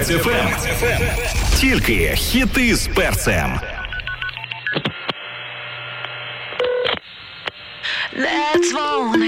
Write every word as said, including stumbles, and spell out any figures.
Перець еф ем. Тільки хіти з перцем. Let's wanna